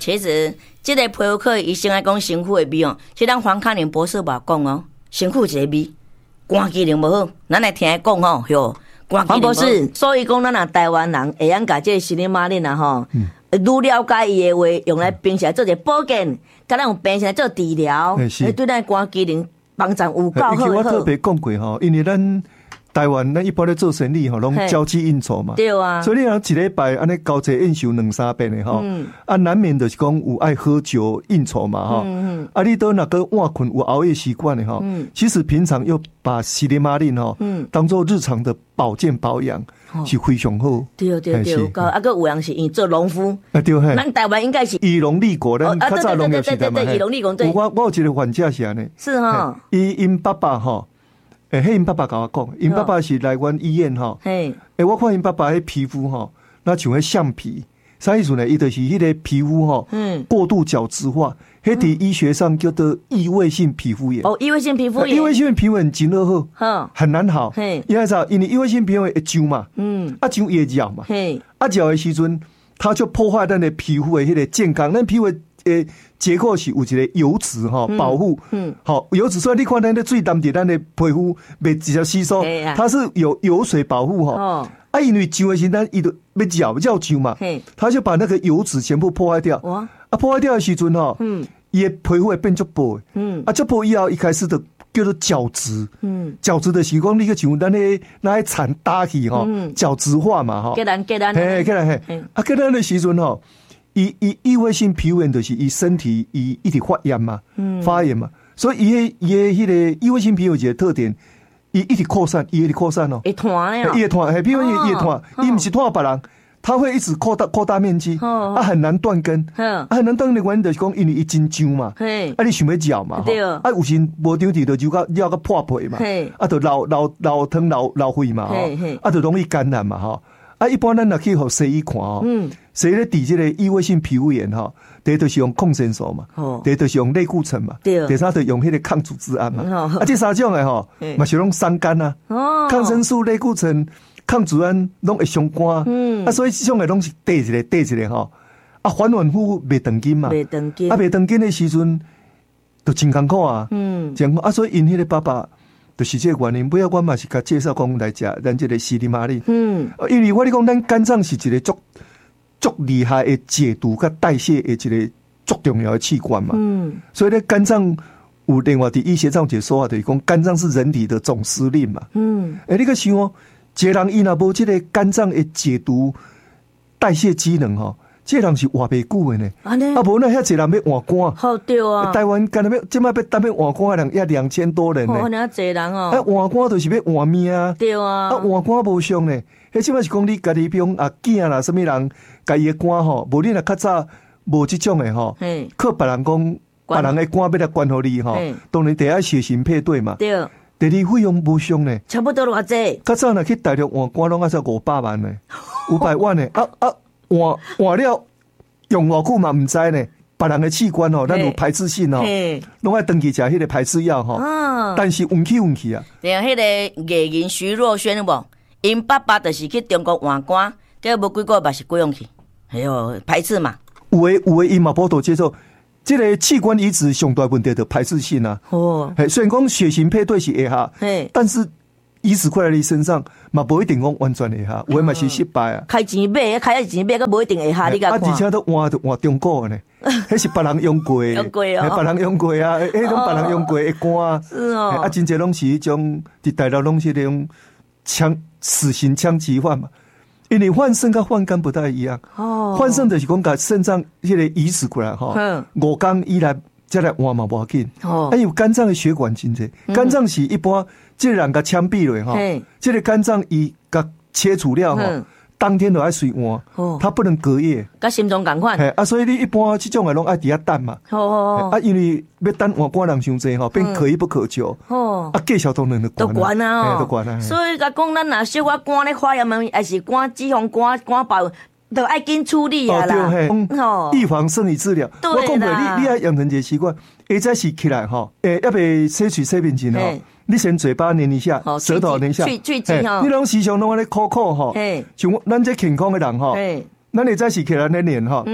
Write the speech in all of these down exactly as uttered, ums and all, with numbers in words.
其实这个皮肤科医生来讲身躯的味哦，其实咱黄康宁博士无讲哦，身躯一个味，肝机能无好，咱来听伊讲吼，哟，肝机能无好。黄博士，所以讲咱若台湾人会晓甲这个西林马林啊吼，愈了解伊的话，用来平时来做一个保健，甲咱用平时来做治疗，会对咱肝机能帮助有够好。 我特别讲过吼，因为咱台湾咱一般咧做生意吼，拢交际应酬嘛， 对啊。 所以你若一礼拜安尼交际应酬两三遍的吼，嗯、啊难免就是讲有爱喝酒应酬嘛吼，嗯嗯、啊你都那个晚困有熬夜习惯的吼，嗯、其实平常又把西利马林吼，嗯、当做日常的保健保养。哦、是非常好， 对对对，啊个有人是因做农夫， 啊对嘿， 咱台湾应该是以农立国，咱较早农业时代嘛， 以农立国对。 我我有一个患者是安尼， 是哈， 伊因爸爸吼，诶，迄因爸爸甲我讲，因爸爸是来阮医院吼，诶，我看因爸爸迄皮肤吼，那像迄橡皮，啥意思呢？伊就是迄个皮肤吼，嗯，过度角质化。迄伫医学上叫做异位性皮肤炎。 哦，异位性皮肤炎。 异位性皮肤炎真好，好，很难好。嘿，因为啥？因为异位性皮肤炎会痒嘛，嗯，啊痒也咬嘛，嘿，啊咬的时阵，它就破坏咱的皮肤的迄个健康。咱皮肤诶结构是有一个油脂哈保护，嗯，好油脂。所以你看咱的最淡的咱的皮肤袂直接吸收，它是有油水保护哈。哦。啊，因为痒的时阵，伊就要咬咬痒嘛，他就把那个油脂全部破坏掉。哇！啊，破坏掉的时阵吼，嗯，伊的皮肤会变足薄，嗯，啊，足薄以后一开始就叫做角质，嗯，角质的是讲你个像咱咧那些蚕打起吼，角质化嘛吼， 给咱给咱， 嘿，给咱嘿，啊，给咱的时阵吼，伊伊异位性皮肤炎就是伊身体伊一直发炎嘛，嗯，发炎嘛，所以伊的伊的迄个异位性皮肤炎的特点。伊一直扩散，伊一直扩散哦， 会团呀， 伊会团，嘿，比如伊会团，伊不是团别人，他会一直扩大扩大面积，啊，很难断根，啊，很难断根的原因就是讲，因为伊真痒嘛，啊，你想要咬嘛，对，啊，有时无张治就就到要个破皮嘛，啊，就老老老疼老老血嘛，啊，就容易感染嘛，哈，啊，一般咱若去互西医看哦，嗯，西医咧治这个异位性皮肤炎哈。第一就是用抗生素嘛，第二就是用类固醇嘛，第三就用迄个抗组织胺嘛，啊，这三种的吼，嘛是拢伤肝啊，抗生素、类固醇、抗组织胺拢会伤肝，嗯，啊，所以这种的拢是缀一个缀一个吼，啊，反反复复袂长筋嘛， 袂长筋， 啊，袂长筋的时阵，就真艰苦啊，嗯，真啊，所以因迄个爸爸就是这个原因，不要我嘛是甲介绍讲来食咱这个西利马林，嗯，因为我咧讲咱肝脏是一个足。足厉害的解毒跟代谢的一个足重要的器官嘛，嗯，所以咧肝脏有另外伫医学上解说法，就是讲肝脏是人体的总司令嘛，嗯，诶、欸，你个想哦，一个人伊若无这个肝脏的解毒代谢机能吼，这个人是活袂久的呢，啊，无那遐一人要换肝， 好对啊， 台湾干那要即摆要担要换肝的人要两千多人呢， 哦，那侪人哦， 啊，换肝就是要换命啊， 对啊， 啊，换肝无伤呢。迄即摆是讲你家己比如啊囝啦，什么人家己的肝吼，无你若较早无即种的吼，靠别人讲别人的肝要来管好你吼，当然第一血型配对嘛，对，第二费用无伤呢， 差不多偌济。 较早若去大陆换肝拢要才五百万呢，五百万呢，啊啊换换了用偌久嘛毋知呢。别人的器官吼，咱有排斥性吼，拢爱登记食迄个排斥药吼，但是运气运气啊。 连迄个艺人徐若瑄有无？因爸爸就是去中国换肝，结果无几个月是归用去，哎呦排斥嘛。 有诶有诶，伊嘛报道接受，这个器官移植上大问题的排斥性啊。哦，虽然讲血型配对是会下，但是移植过来你身上嘛无一定讲完全会下，有诶嘛是失败啊。 开钱买，开钱买，个无一定会下，你甲看。 啊，而且都换都换中国呢，迄是别人用过， 用过哦， 别人用过啊，迄种别人用过的肝啊， 是哦， 啊，真侪拢是迄种伫大陆拢是那种枪。死刑枪击犯嘛，因为换肾跟换肝不太一样。哦，换肾就是讲把肾脏迄个移植过来哈，五缸以来再来换嘛不要紧。哦，还有肝脏的血管真济，肝脏是一般这人个枪毙了哈，这个肝脏伊甲切除了哈。当天都爱水换，哦，它不能隔夜， 跟心脏同款。 啊，所以你一般这种的拢爱伫遐等嘛。哦哦啊，因为要等换肝人伤济吼，变可遇不可求。哦，啊，计小当然都管啊， 都管啊。 所以甲讲，咱若小可肝咧发炎嘛，还是肝脂肪肝肝爆，都爱紧处理啊啦。 哦，预防胜于治疗。我讲过，你你爱养成一个习惯，下早时起来吼，诶，要袂洗喙洗面前吼。你先嘴巴捏一下，舌头捏一下，你拢时常拢安尼口口吼，像咱这健康的人吼，咱你早时起来咧练吼，嗯，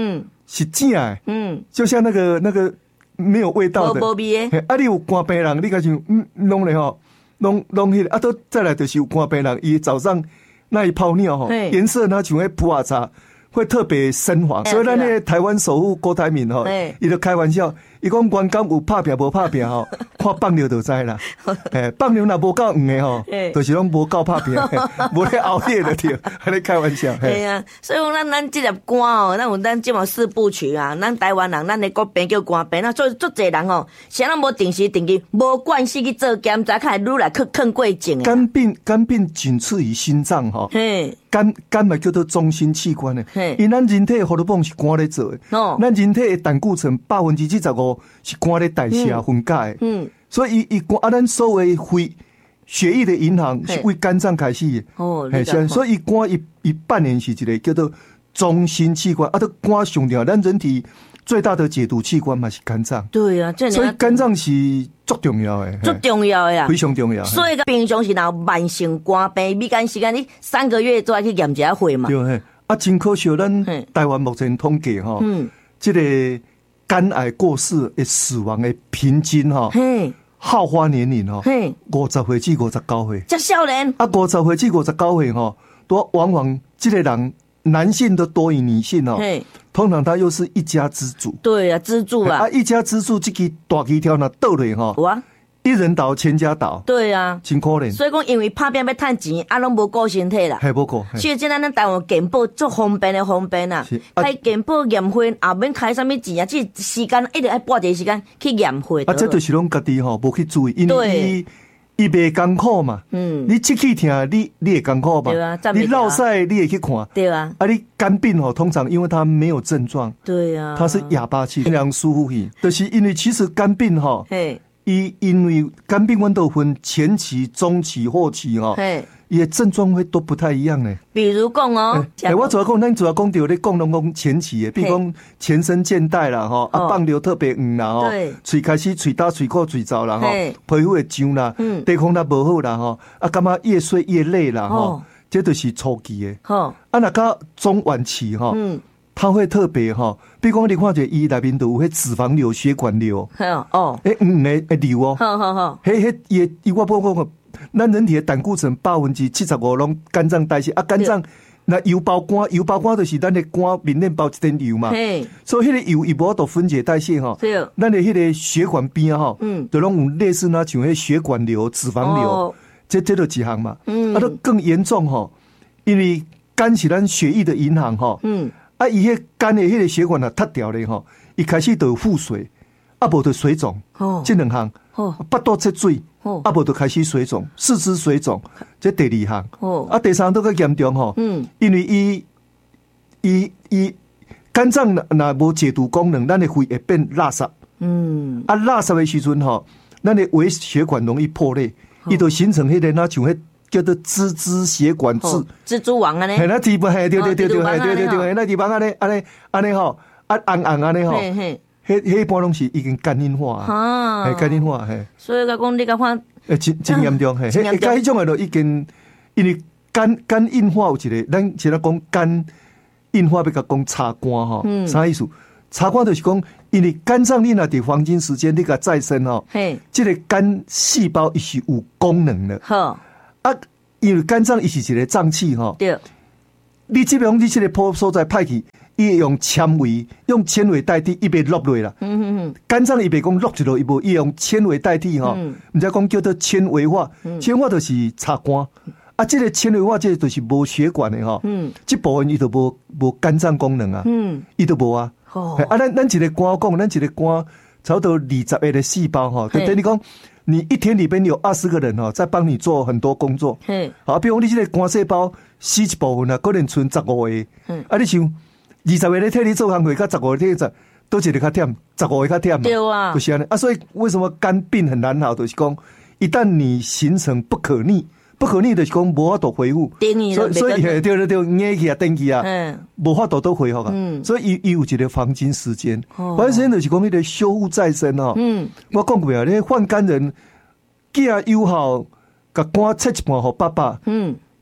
是正的，嗯，就像那个那个没有味道的， 无味的。 啊，你有肝病人，你讲像嗯弄咧吼，弄弄迄个啊，都再来就是有肝病人，伊早上那一泡尿吼，颜色呢像迄普洱茶。会特别深黄，所以咱那个台湾首富郭台铭吼，伊就开玩笑，伊讲员工有拍拼无拍拼吼，看放尿就知啦。诶，放尿若无够黄的吼，就是拢无够拍拼，无咧熬夜的对，还咧开玩笑。 系啊，所以讲咱咱这粒肝哦，咱有咱这么四部曲啊，咱台湾人咱的国病叫肝病啊，所以足侪人哦，谁人无定时定期无惯势去做检查，开愈来去坑过症。 肝病肝病仅次于心脏吼，肝肝嘛叫做中心器官的。因咱人体的荷尔蒙是肝咧做的，哦，咱人体的胆固醇百分之七十五是肝咧代谢分解的，嗯，所以伊伊肝啊，咱所谓肺血液的银行是为肝脏开始的，哦，所以肝一一扮演是一个叫做中心器官，啊，都肝上条，咱人体最大的解毒器官嘛是肝脏， 对啊， 所以肝脏是足重要的， 足重要的呀， 非常重要。 所以平常是若慢性肝病，咪干时间你三个月都要去验一下血嘛， 对嘿。啊，真可惜，咱台湾目前统计吼，嗯，这个肝癌过世的死亡的平均吼，嘿，好发年龄吼，嘿，五十岁至五十九岁， 这少年啊，五十岁至五十九岁吼，都往往这个人男性都多于女性哦，嘿，通常他又是一家之主， 对啊，支柱啊， 啊，一家之主这个大旗条那倒落吼，哇。一人倒，全家倒。对啊， 真可怜。 所以讲，因为拍拼要赚钱，啊，拢无顾身体啦。 系无顾。 所以即咱咱台湾健保足方便的方便啦。开健保验血，也免开什么钱啊，即时间一直爱拨一个时间去验血。 啊，这就是拢家己吼，无去注意，因为伊伊袂艰苦嘛。嗯。你气气疼，你你会艰苦嘛？对啊。你落屎，你会去看。对啊。啊，你肝病吼，通常因为它没有症状。对啊。它是哑巴气，非常舒服去。就是因为其实肝病吼。嘿。伊因为肝病阮都分前期、中期、后期吼，伊的症状会都不太一样呢。 比如讲哦， 哎，我主要讲，咱主要讲到咧讲拢讲前期的，比如讲全身倦怠啦，吼，啊，放尿特别黄啦，吼，嘴开始嘴大、嘴苦、嘴燥啦，吼，皮肤会痒啦，抵抗力无好啦，吼，啊，感觉越睡越累啦，吼，这都是初期的。吼，啊，那个中晚期吼。它会特别哈，比如讲你看者伊内面都有迄脂肪瘤、血管瘤，哦，诶，嗯，诶，诶，瘤哦，好好好，迄迄伊伊我不讲，咱人体的胆固醇百分之七十五拢肝脏代谢啊，肝脏那油包肝，油包肝就是咱的肝面面包一层油嘛，所以迄个油伊无法度分解代谢哈，咱的迄个血管边哈，嗯，就拢有类似那像迄血管瘤、脂肪瘤，这这都几项嘛，嗯，啊，都更严重哈，因为肝是咱血液的银行哈，嗯。啊，伊迄肝的迄个血管啊，塌掉咧吼，一开始就有腹水，啊无就水肿，哦，这两项，哦，腹肚积水，哦，啊无就开始水肿，四肢水肿，这第二项，哦，啊第三都较严重吼，嗯，因为伊伊伊肝脏若无解毒功能，咱的肺会变垃圾，嗯，啊垃圾的时阵吼，咱的微血管容易破裂，伊就形成迄个那像迄。叫做蜘蛛血管痣， 蜘蛛网安尼， 系那地方，系对对对对，系对对对，那地方安尼安尼安尼吼，啊红红安尼吼，迄迄一般拢是已经肝硬化啊，系肝硬化系。 所以甲讲你甲看， 诶，真真严重，系，迄甲迄种诶都已经，因为肝肝硬化有一个，咱现在讲肝硬化要甲讲插肝吼，啥意思？插肝就是讲，因为肝脏你若伫黄金时间你甲再生吼，嘿，这个肝细胞伊是有功能的，好。啊，因为肝脏伊是一个脏器吼，对，你这边你这个破所在派去，伊用纤维，用纤维代替，伊被落落啦。嗯嗯嗯，肝脏伊被讲落一落，伊无，伊用纤维代替吼，毋知讲叫做纤维化，纤维化就是插肝。啊，这个纤维化，这个就是无血管的吼，嗯，这部分伊就无无肝脏功能啊，嗯，伊都无啊。哦，啊，咱咱一个肝讲，咱一个肝差不多二十个的细胞吼，等你讲。你一天里边有二十个人哈，在帮你做很多工作。嗯，好，比如你这个肝细胞死一部分啊，可能剩十五个。嗯，啊，你像二十个咧替你做工课，甲十五个替你做，都一个较忝，十五个较忝嘛。对啊，就是安尼啊。所以为什么肝病很难好？就是讲，一旦你形成不可逆，不可逆就是讲无法度恢复。所以所以对对对，硬去啊，登去啊，嗯，无法度都恢复啊。嗯，所以伊伊有一个黄金时间，黄金时间就是讲迄个修复再生哦。嗯，我讲过啊，你患肝人。囝友好，甲肝切一半互爸爸。嗯，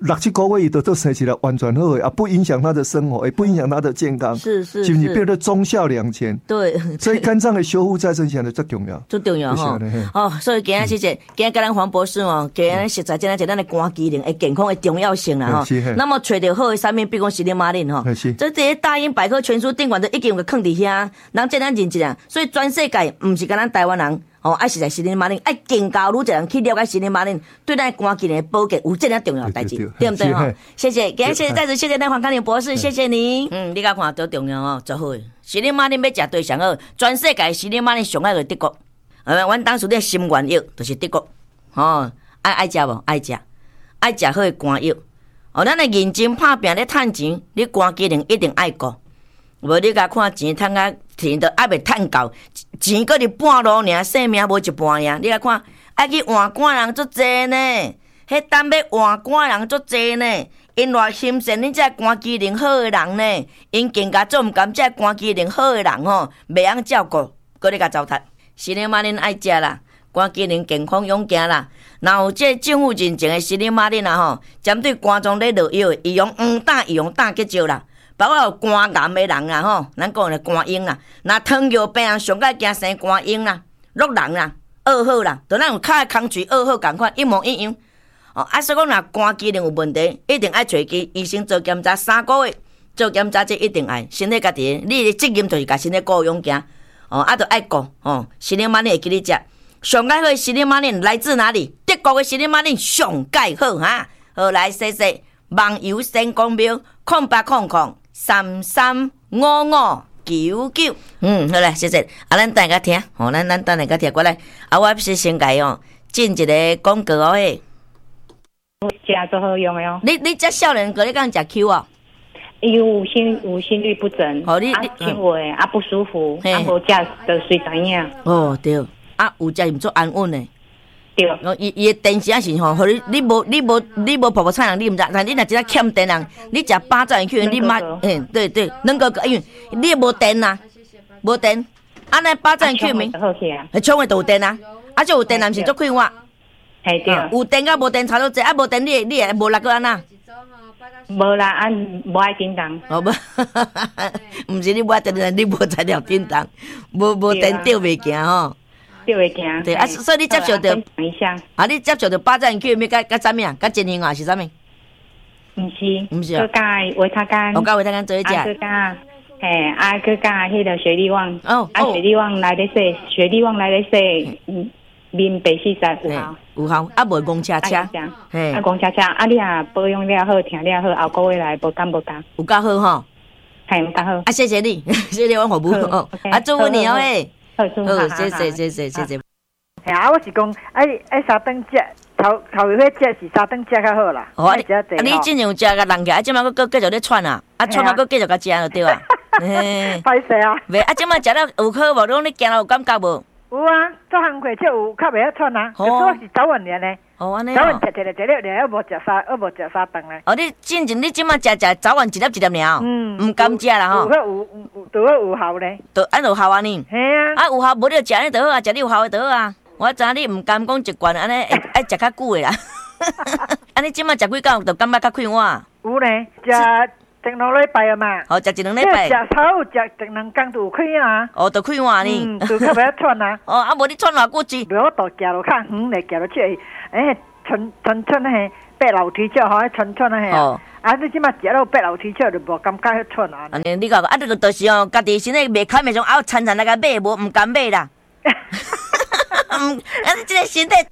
六七个月伊都都生起来完全好，啊，不影响他的生活，也不影响他的健康， 是是是不是变得忠孝两全？ 对， 所以肝脏的修复再生现在最重要， 最重要哈。哦，所以今日谢谢，今日跟咱黄博士哦，今日实在真係咱的肝机能的健康的重要性啦哈。那么找到好的产品，比如讲西林马林哈，这这些大英百科全书顶管都已经有个放伫遐，人这咱认真啊。所以全世界唔是跟咱台湾人。哦，爱实在西林马林，爱更加愈一人去了解西林马林，对咱肝机能的保健有这样重要的代志，对不对哈？谢谢，今日谢谢再次谢谢咱黄康宁博士，谢谢你。嗯，你甲看多重要哦，做好诶。西林马林要食对上好，全世界西林马林上爱个德国，呃，阮当初咧心愿药就是德国，哦，爱爱食无？爱食，爱食好诶肝药。哦，咱诶认真拍拼咧趁钱，你肝机能一定爱顾，无你甲看钱趁啊。钱都还袂趁够，钱搁伫半路尔，性命无一半尔。你来看，爱去换肝人足济呢，迄等要换肝人足济呢。因偌心善，恁这肝机能好诶人呢，因更加做毋甘这肝机能好诶人吼，袂晓照顾，搁咧甲糟蹋。西林马林爱食啦，肝机能健康勇健啦。然后这政府认证诶西林马林啊吼，针对肝脏咧落药，伊用黄胆，伊用胆结石啦。包括有肝癌的人啦吼，咱讲的肝硬啦，那糖尿病人上界惊生肝硬啦、落人啦、噩耗啦，就咱有脚的空喙噩耗共款一模一样。哦，啊，所以讲若肝机能有问题，一定爱找去医生做检查三个月，做检查这一定爱身体家己，你的责任就是甲身体顾勇行。哦，啊，就爱顾哦，西林马林会记你食，上介好的西林马林来自哪里？德国的西林马林上介好哈。好，来谢谢网友先公庙空八空空。三三五五九九，嗯，好啦，谢谢。啊，咱等下听，哦，咱咱等下听过来。啊，我是先改哦，进一个广告哦嘿。 食做好用的哦。 你你这少年哥，你敢食 Q 啊？ 伊有心有心律不整， 哦，你啊轻微啊不舒服，啊无食就随知影。 哦，对，啊有食毋做安稳的。 对， 哦，伊伊电池啊是吼，互你你无你无你无泡泡菜人你毋知，但你若真正欠电人，你食八兆元去，你妈，嘿，对对，能够因为你无电啊，无电，安尼八兆元去咪， 好起啊， 充的有电啊，啊就有电，毋是足快活， 系对， 有电甲无电差多济，啊无电你你无力个安那？ 无啦，啊无爱叮当， 哦无，毋是你无爱叮当，你无材料叮当，无无电吊袂行吼。 就会惊。 对啊，所以你接受到啊，你接受到八站去咩？甲甲啥物啊？甲真营啊是啥物？ 毋是， 毋是啊。佮加维他干， 我甲维他干做一食。 啊，佮加，嘿，啊，佮加迄个雪莉旺。 哦。 啊，雪莉旺来咧说，雪莉旺来咧说，嗯，面白四十有效。 有效，啊无公车车。 嘿。啊公车车，啊你啊保养了好，听了好，后个月来无干无干。 有够好吼。 系有够好。 啊谢谢你，谢谢阮服务哦。啊祝福你哦诶。 好， 谢谢谢谢谢谢。 嘿啊，我是讲，爱爱三顿食，头头一回食是三顿食较好啦。 哦，啊你啊你之前有食甲人起，啊即摆佫佫继续咧喘啊，啊喘啊佫继续甲食就对啊。 嘿，歹势啊。 袂啊，即摆食了有好无？拢你行了有感觉无？ 有啊，做行过就有较袂晓喘啊。哦。我是早晚年咧。哦，安尼。早晚食食食了，然后无食三，又无食三顿咧。 哦，你进前你即摆食食早晚一粒一粒尔。嗯。毋敢食啦吼。 有有有，都有效咧。 都安有效啊呢？ 嘿啊。 啊有效，无你就食安尼就好啊，食你有效的就好啊。我知你毋甘讲一罐安尼，爱爱食较久的啦。安尼即摆食几工就感觉较快活。 有咧，食一两礼拜啊嘛。 好，食一两礼拜。 食头食一两工就有快啊。 哦，就快活呢。 嗯，就较袂喘啊。 哦，啊无你喘偌久子？ 无我度行路较远咧，行路去，诶，喘喘喘嘿，爬楼梯少吼，喘喘嘿。哦。啊，你即摆食了爬楼梯少就无感觉迄喘啊。 安尼你讲啊，这个就是哦，家己身体袂堪袂上，啊惨惨来甲买，无毋甘买啦。嗯，啊！你这个身体，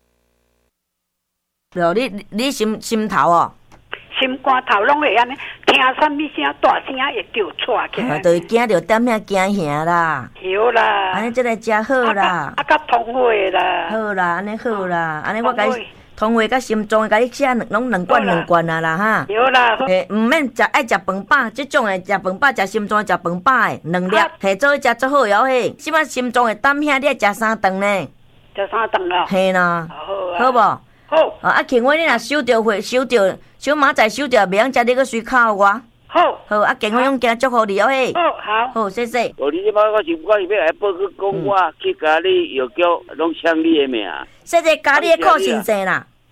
哟，你你心心头哦， 心肝头拢会安尼，听啥物声大声会叫出起来， 就惊着点遐惊吓啦。 有啦， 安尼这个真好啦， 啊，甲通话啦， 好啦，安尼好啦，安尼我甲你通话甲心脏甲你写拢两罐两罐啊啦哈。 有啦， 诶，毋免食爱食饭饱，即种诶食饭饱食心脏食饭饱诶两粒，嘿做食做好哟嘿。即摆心脏会胆遐，你爱食三顿呢？ 食三顿啦。 嘿啦， 好无？ 好。 啊，轻微你若收着血，收着小马仔收着，袂晓食你个水靠我。 好。 好，啊，健康勇健，祝福你哦嘿。 好，好。 好，谢谢。 哦，你即摆我是我是要来报去讲，我去甲你药局拢抢你的命。 谢谢家你的靠先生啦。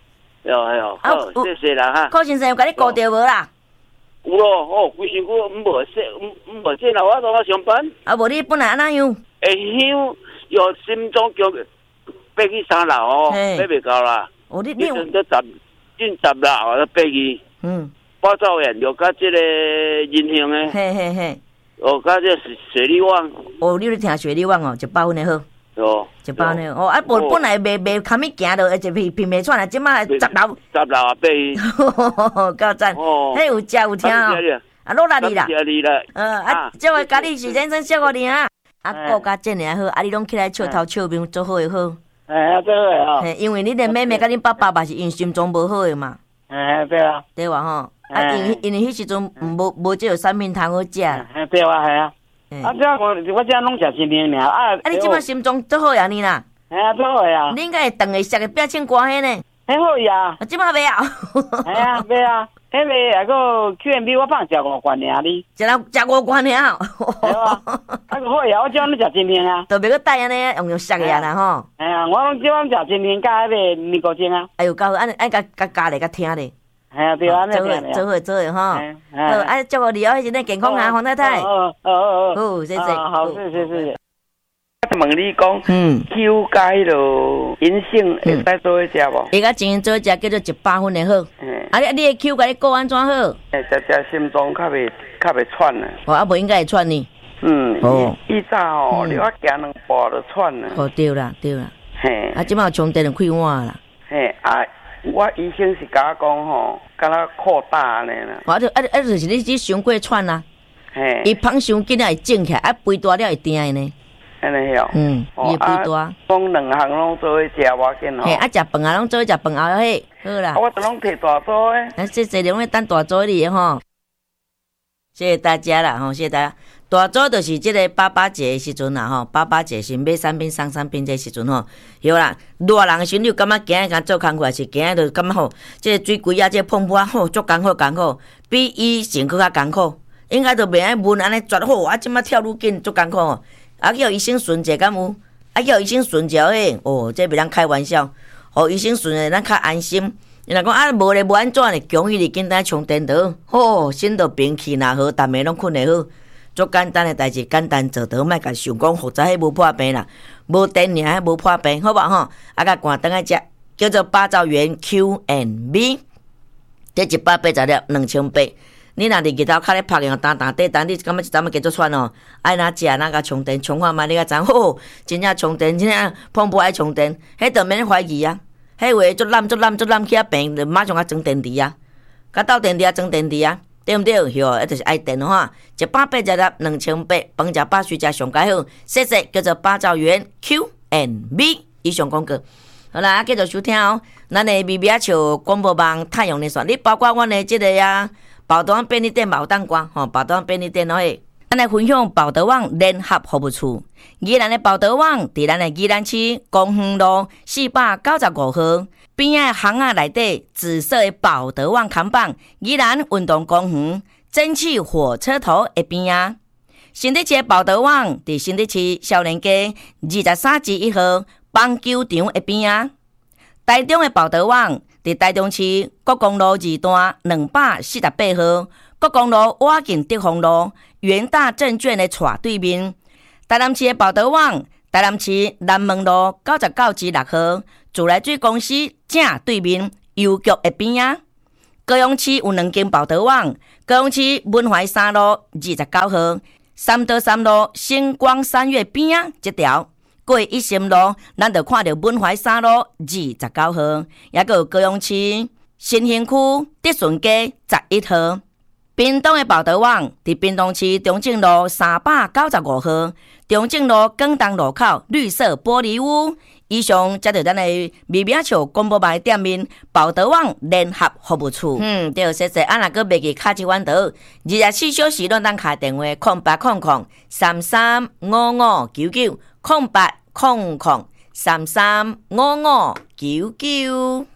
有哎呦，好，谢谢啦哈。 柯先生有甲你顾到无啦？ 有咯，哦，规身躯无说，唔无这啦，我当我上班。 啊，无你本来安那样？ 会响，有心脏叫爬去三楼哦，爬袂到啦。 哦，你你有都十进十楼都爬去。嗯。八兆元有甲这个银行诶。 嘿嘿嘿。 哦，甲这水利网。 哦，你咧听水利网哦，一百分的好。 哦。 一百分的哦，啊，本本来袂袂堪米行到，一片片袂喘啊，即摆十楼。 十楼啊，爬去。 够赞。哦。迄有食有听哦。啊，落力啦。落力啦。嗯，啊，即位甲你许先生小个尔啊，啊，顾甲真尔好，啊，你拢起来笑头笑面，做好诶好。 哎，做好诶吼。 嘿，因为你的妹妹甲恁爸爸嘛是因心脏无好诶嘛。 哎，对啊。 对哇吼。啊，因因为迄时阵无无即个产品通好食。 哎，对啊，系啊。啊，这我我这拢食新年尔啊。 啊，你即摆心脏做好呀你啦？ 哎呀，做好呀。 你应该会长个食个变青瓜迄呢？ 很好呀。 啊，即摆袂啊？ 哎呀，袂啊。迄个那个 Q M B 我放食五罐尔哩。 食了食五罐尔。 对啊。啊个好呀，我叫你食新年啊。 都别个带安尼用用食个呀啦吼。 哎呀，我拢叫我食新年加迄个尼古丁啊。 哎呦，够安安甲甲加咧甲听咧。 哎呀，对啊， 做伙做伙做伙吼。好，啊，祝福你哦，现在健康啊，黄太太。 哦哦哦哦。好，谢谢。 好，谢谢谢谢。我问你讲，嗯 ，Q 加迄落银杏会使做伙食无？ 伊甲前做食叫做一百分的好。嗯。啊，你你的 Q 甲你顾安怎好？ 诶，食食心脏较袂较袂喘呢。 哦，啊，无应该会喘呢。 嗯。哦。以早吼，你我行两步就喘呢。 哦，对啦，对啦。嘿。啊，即摆有充电就开换啦。 嘿，啊。我医生是甲我讲吼，敢若扩大安尼啦。 我就啊啊，就是你只伤过喘啦。嘿。伊芳伤紧了会静起来，啊肥大了会定的呢。 安尼哦。 嗯。伊肥大。 讲两项拢做伙食，我见吼。 嘿，啊食饭啊，拢做伙食饭后嘿，好啦。 我都拢摕大组诶。 啊，这这拢咧等大组里吼。谢谢大家啦，吼，谢谢大家。大组就是即个八八节的时阵啦，吼，八八节是买产品送产品这时阵吼，有啦。热人的时阵，你感觉今日敢做工课，是今日就感觉吼，即个水鬼啊，即个碰破啊，吼，足艰苦艰苦，比以前搁较艰苦。应该就袂爱闷安尼绝好，啊，即摆跳愈紧，足艰苦哦。啊，叫医生顺者敢有？啊，叫医生顺者诶，哦，这袂当开玩笑。互医生顺者，咱较安心。伊若讲啊，无咧无安怎咧，强伊哩简单充电倒，吼，心都平气若好，逐暝拢困会好。足简单诶代志，简单做倒，莫甲想讲复杂，迄无破病啦，无电尔，迄无破病，好无吼？啊，甲关灯来食，叫做八兆元 Q and B， 这一百八十粒，两千八。你若伫日头骹咧拍样单单短单，你感觉一阵仔加做喘哦？爱哪食哪甲充电，充看觅你甲知吼，真正充电，真正碰不爱充电，迄就免怀疑啊。迄话足烂足烂足烂去啊病，就马上甲装电池啊，甲斗电池啊装电池啊。对毋对？哟，一就是爱电话，一百八十粒，两千八，饭食饱睡食上介好。谢谢，叫做八兆元 Q and B 以上广告。好啦，继续收听哦。咱的咪咪啊笑广播网太阳的线，你包括阮的即个呀，宝德旺便利店嘛有当挂吼，宝德旺便利店哦嘿。咱来分享宝德旺联合服务处，宜兰的宝德旺伫咱的宜兰市公园路四百九十五号。边仔巷仔内底紫色的宝德旺看板，宜兰运动公园蒸汽火车头的边仔。新竹市的宝德旺伫新竹市少年街二十三至一号棒球场的边仔。台中的宝德旺伫台中市国公路二段两百四十八号，国公路瓦近德丰路元大证券的斜对面。台南市的宝德旺，台南市南门路九十九至六号。自来水公司正对面邮局的边仔。高雄市有两间宝德旺，高雄市文怀三路二十九号，三德三路星光三月边仔这条，过一心路，咱就看到文怀三路二十九号，也个有高雄市新兴区德顺街十一号。屏东的宝德旺伫屏东市中正路三百九十五号，中正路广东路口绿色玻璃屋。以上才是咱的咪咪笑广播网店面宝德旺联合服务处。嗯，对，谢谢。啊，若个袂记卡一弯道，二十四小时拢当开电话空八空空三三五五九九空八空空三三五五九九。